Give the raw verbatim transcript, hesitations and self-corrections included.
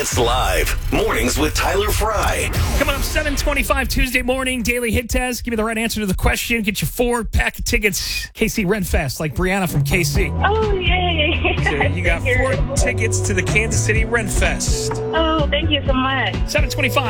Hits Live. Mornings with Tyler Fry. Coming up seven twenty-five Tuesday morning, Daily Hit Test. Give me the right answer to the question. Get you four pack of tickets. K C Red Fest, like Brianna from K C. Oh, yay. So you got four tickets to the Kansas City Red Fest. Oh, thank you so much. seven twenty-five